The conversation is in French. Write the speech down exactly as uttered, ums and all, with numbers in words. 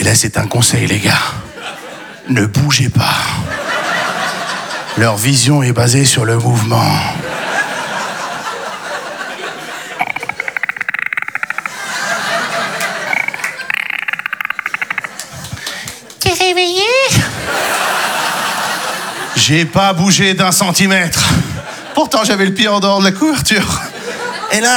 là, c'est un conseil, les gars. Ne bougez pas. Leur vision est basée sur le mouvement. T'es réveillé? J'ai pas bougé d'un centimètre. Pourtant, j'avais le pied en dehors de la couverture. Et là,